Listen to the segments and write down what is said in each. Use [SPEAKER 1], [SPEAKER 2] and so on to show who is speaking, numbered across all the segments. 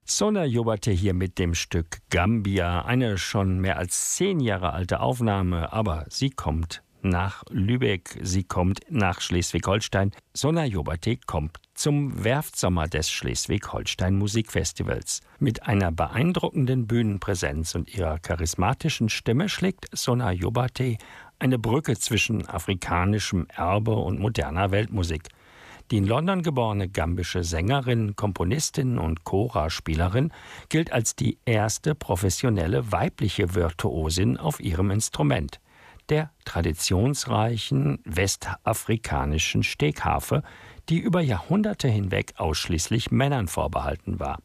[SPEAKER 1] Sona Yobate hier mit dem Stück Gambia, eine schon mehr als 10 Jahre alte Aufnahme, aber sie kommt nach Lübeck, sie kommt nach Schleswig-Holstein. Sona Yobate kommt zum Werftsommer des Schleswig-Holstein Musikfestivals. Mit einer beeindruckenden Bühnenpräsenz und ihrer charismatischen Stimme schlägt Sona Yobate eine Brücke zwischen afrikanischem Erbe und moderner Weltmusik. Die in London geborene gambische Sängerin, Komponistin und Chora-Spielerin gilt als die erste professionelle weibliche Virtuosin auf ihrem Instrument, der traditionsreichen westafrikanischen Stegharfe, die über Jahrhunderte hinweg ausschließlich Männern vorbehalten war.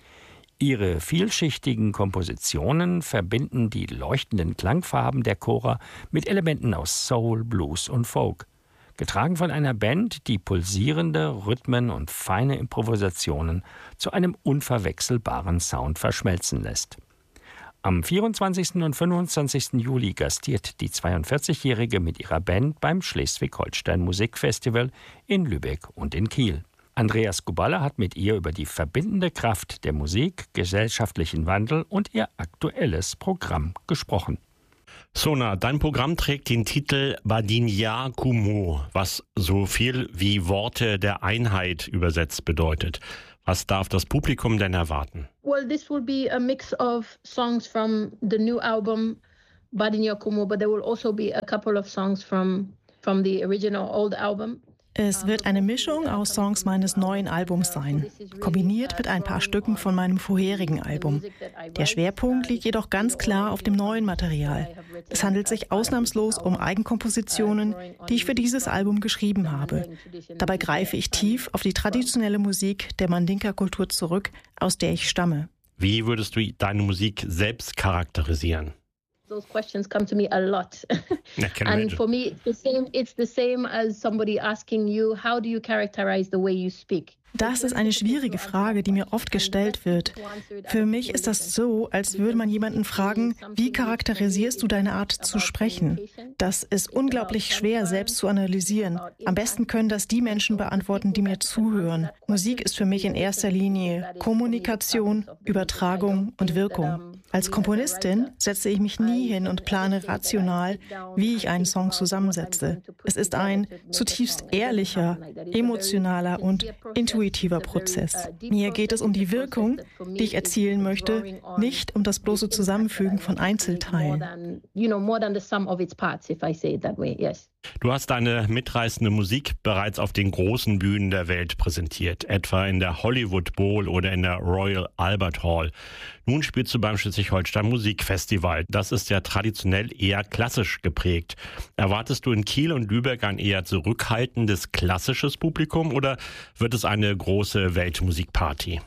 [SPEAKER 1] Ihre vielschichtigen Kompositionen verbinden die leuchtenden Klangfarben der Chora mit Elementen aus Soul, Blues und Folk. Getragen von einer Band, die pulsierende Rhythmen und feine Improvisationen zu einem unverwechselbaren Sound verschmelzen lässt. Am 24. und 25. Juli gastiert die 42-Jährige mit ihrer Band beim Schleswig-Holstein Musikfestival in Lübeck und in Kiel. Andreas Kubala hat mit ihr über die verbindende Kraft der Musik, gesellschaftlichen Wandel und ihr aktuelles Programm gesprochen.
[SPEAKER 2] Sona, dein Programm trägt den Titel Badinya Kumo, was so viel wie Worte der Einheit übersetzt bedeutet. Was darf das Publikum denn erwarten?
[SPEAKER 3] Well, this will be a mix of songs from the new album Badinya Kumo, but there will also be a couple of songs from the original old album.
[SPEAKER 4] Es wird eine Mischung aus Songs meines neuen Albums sein, kombiniert mit ein paar Stücken von meinem vorherigen Album. Der Schwerpunkt liegt jedoch ganz klar auf dem neuen Material. Es handelt sich ausnahmslos um Eigenkompositionen, die ich für dieses Album geschrieben habe. Dabei greife ich tief auf die traditionelle Musik der Mandinka-Kultur zurück, aus der ich stamme.
[SPEAKER 2] Wie würdest du deine Musik selbst charakterisieren?
[SPEAKER 3] Those questions come to me a lot. And for me, it's the same as somebody asking you, how do you characterize the way you speak?
[SPEAKER 4] Das ist eine schwierige Frage, die mir oft gestellt wird. Für mich ist das so, als würde man jemanden fragen, wie charakterisierst du deine Art zu sprechen? Das ist unglaublich schwer selbst zu analysieren. Am besten können das die Menschen beantworten, die mir zuhören. Musik ist für mich in erster Linie Kommunikation, Übertragung und Wirkung. Als Komponistin setze ich mich nie hin und plane rational, wie ich einen Song zusammensetze. Es ist ein zutiefst ehrlicher, emotionaler und intuitiver Prozess. Mir geht es um die Wirkung, die ich erzielen möchte, nicht um das bloße Zusammenfügen von Einzelteilen.
[SPEAKER 2] Du hast deine mitreißende Musik bereits auf den großen Bühnen der Welt präsentiert, etwa in der Hollywood Bowl oder in der Royal Albert Hall. Nun spielst du beim Schleswig-Holstein Musikfestival. Das ist ja traditionell eher klassisch geprägt. Erwartest du in Kiel und Lübeck ein eher zurückhaltendes klassisches Publikum oder wird es eine große Weltmusikparty?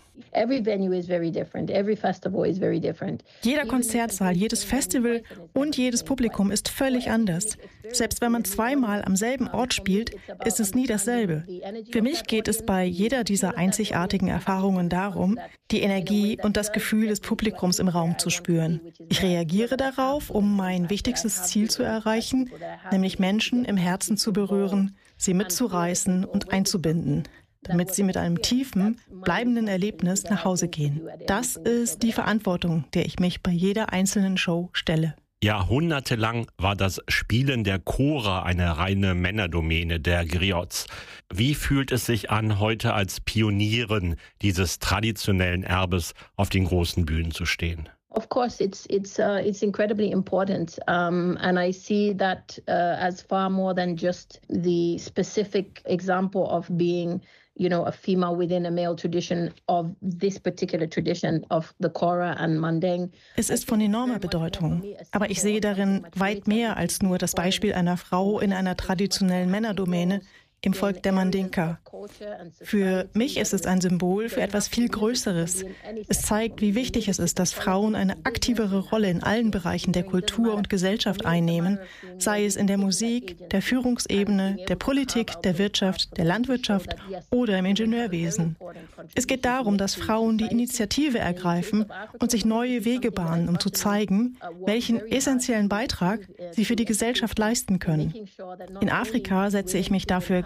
[SPEAKER 4] Jeder Konzertsaal, jedes Festival und jedes Publikum ist völlig anders. Selbst wenn man zweimal am selben Ort spielt, ist es nie dasselbe. Für mich geht es bei jeder dieser einzigartigen Erfahrungen darum, die Energie und das Gefühl des Publikums im Raum zu spüren. Ich reagiere darauf, um mein wichtigstes Ziel zu erreichen, nämlich Menschen im Herzen zu berühren, sie mitzureißen und einzubinden, damit sie mit einem tiefen, bleibenden Erlebnis nach Hause gehen. Das ist die Verantwortung, der ich mich bei jeder einzelnen Show stelle.
[SPEAKER 2] Jahrhundertelang war das Spielen der Chora eine reine Männerdomäne der Griots. Wie fühlt es sich an, heute als Pionierin dieses traditionellen Erbes auf den großen Bühnen zu stehen?
[SPEAKER 3] Of course, it's incredibly important, and I see that as far more than just the specific example of being, a female within a male tradition of this particular tradition of the Chora and Manding.
[SPEAKER 4] Es ist von enormer Bedeutung, aber ich sehe darin weit mehr als nur das Beispiel einer Frau in einer traditionellen Männerdomäne im Volk der Mandinka. Für mich ist es ein Symbol für etwas viel Größeres. Es zeigt, wie wichtig es ist, dass Frauen eine aktivere Rolle in allen Bereichen der Kultur und Gesellschaft einnehmen, sei es in der Musik, der Führungsebene, der Politik, der Wirtschaft, der Landwirtschaft oder im Ingenieurwesen. Es geht darum, dass Frauen die Initiative ergreifen und sich neue Wege bahnen, um zu zeigen, welchen essentiellen Beitrag sie für die Gesellschaft leisten können. In Afrika setze ich mich dafür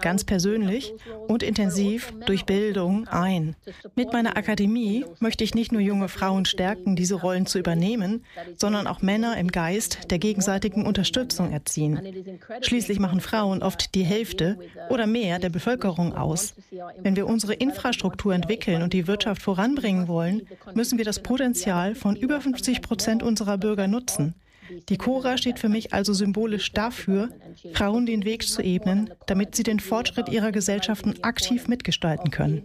[SPEAKER 4] ganz persönlich und intensiv durch Bildung ein. Mit meiner Akademie möchte ich nicht nur junge Frauen stärken, diese Rollen zu übernehmen, sondern auch Männer im Geist der gegenseitigen Unterstützung erziehen. Schließlich machen Frauen oft die Hälfte oder mehr der Bevölkerung aus. Wenn wir unsere Infrastruktur entwickeln und die Wirtschaft voranbringen wollen, müssen wir das Potenzial von über 50% unserer Bürger nutzen. Die Cora steht für mich also symbolisch dafür, Frauen den Weg zu ebnen, damit sie den Fortschritt ihrer Gesellschaften aktiv mitgestalten können.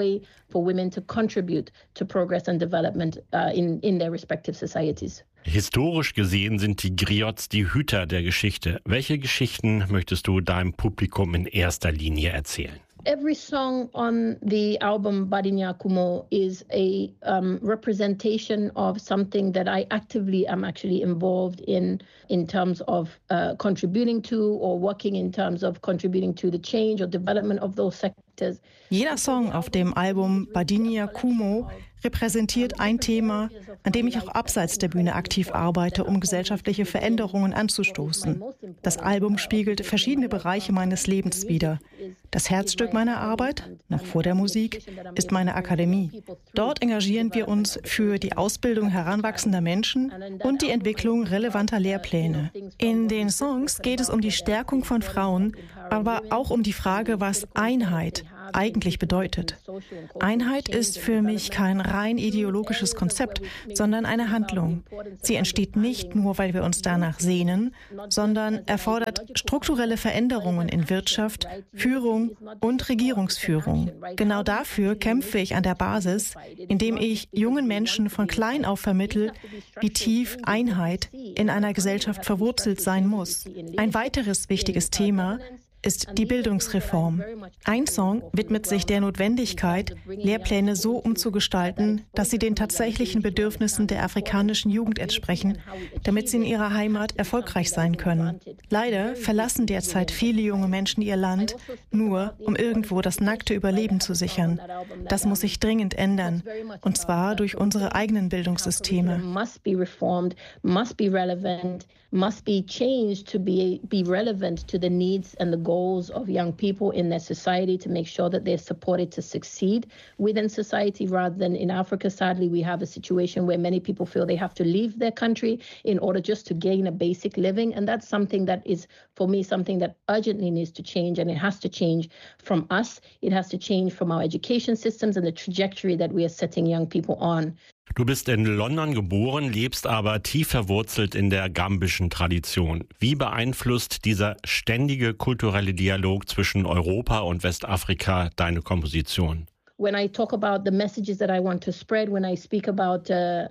[SPEAKER 2] Historisch gesehen sind die Griots die Hüter der Geschichte. Welche Geschichten möchtest du deinem Publikum in erster Linie erzählen?
[SPEAKER 3] Every song on the album Badinya Kumo is a representation of something that I actively am actually involved in terms of contributing to or working in terms of contributing to the change or development of those sectors.
[SPEAKER 4] Jeder Song auf dem Album Badinya Kumo repräsentiert ein Thema, an dem ich auch abseits der Bühne aktiv arbeite, um gesellschaftliche Veränderungen anzustoßen. Das Album spiegelt verschiedene Bereiche meines Lebens wider. Das Herzstück meiner Arbeit, noch vor der Musik, ist meine Akademie. Dort engagieren wir uns für die Ausbildung heranwachsender Menschen und die Entwicklung relevanter Lehrpläne. In den Songs geht es um die Stärkung von Frauen, aber auch um die Frage, was Einheit eigentlich bedeutet. Einheit ist für mich kein rein ideologisches Konzept, sondern eine Handlung. Sie entsteht nicht nur, weil wir uns danach sehnen, sondern erfordert strukturelle Veränderungen in Wirtschaft, Führung und Regierungsführung. Genau dafür kämpfe ich an der Basis, indem ich jungen Menschen von klein auf vermittle, wie tief Einheit in einer Gesellschaft verwurzelt sein muss. Ein weiteres wichtiges Thema ist die Bildungsreform. Ein Song widmet sich der Notwendigkeit, Lehrpläne so umzugestalten, dass sie den tatsächlichen Bedürfnissen der afrikanischen Jugend entsprechen, damit sie in ihrer Heimat erfolgreich sein können. Leider verlassen derzeit viele junge Menschen ihr Land, nur um irgendwo das nackte Überleben zu sichern. Das muss sich dringend ändern, und zwar durch unsere eigenen Bildungssysteme.
[SPEAKER 3] Must be changed to be relevant to the needs and the goals of young people in their society, to make sure that they're supported to succeed within society, rather than in Africa. Sadly, we have a situation where many people feel they have to leave their country in order just to gain a basic living. And that's something that is, for me, something that urgently needs to change. And it has to change from us. It has to change from our education systems and the trajectory that we are setting young people on.
[SPEAKER 2] Du bist in London geboren, lebst aber tief verwurzelt in der gambischen Tradition. Wie beeinflusst dieser ständige kulturelle Dialog zwischen Europa und Westafrika deine Komposition?
[SPEAKER 3] When I talk about the messages that I want to spread, when I speak about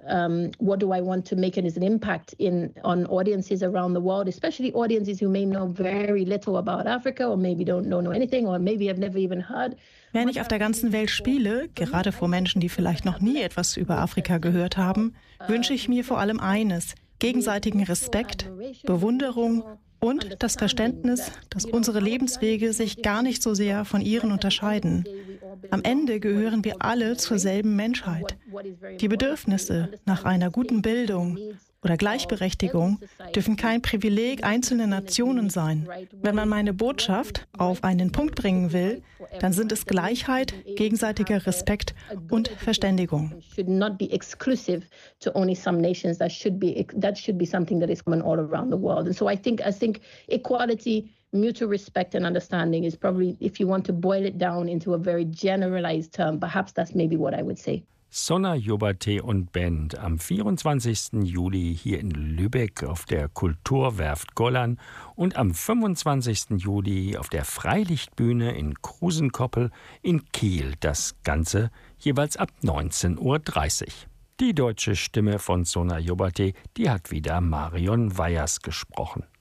[SPEAKER 3] what do I want to make as an impact on audiences around the world, especially audiences who may know very little about Africa or maybe don't know anything or maybe have never even heard.
[SPEAKER 4] Wenn ich auf der ganzen Welt spiele, gerade vor Menschen, die vielleicht noch nie etwas über Afrika gehört haben, wünsche ich mir vor allem eines: gegenseitigen Respekt, Bewunderung und das Verständnis, dass unsere Lebenswege sich gar nicht so sehr von ihren unterscheiden. Am Ende gehören wir alle zur selben Menschheit. Die Bedürfnisse nach einer guten Bildung oder Gleichberechtigung dürfen kein Privileg einzelner Nationen sein. Wenn man meine Botschaft auf einen Punkt bringen will, dann sind es Gleichheit, gegenseitiger Respekt und Verständigung.
[SPEAKER 3] Should not be exclusive to only some nations. That should be something that is common all around the world. And so I think equality, mutual respect and understanding is probably, if you want to boil it down into a very generalized term, perhaps that's maybe what I would say.
[SPEAKER 1] Sona Jobate und Band am 24. Juli hier in Lübeck auf der Kulturwerft Gollern und am 25. Juli auf der Freilichtbühne in Krusenkoppel in Kiel. Das Ganze jeweils ab 19:30 Uhr. Die deutsche Stimme von Sona Jobate, die hat wieder Marion Weyers gesprochen.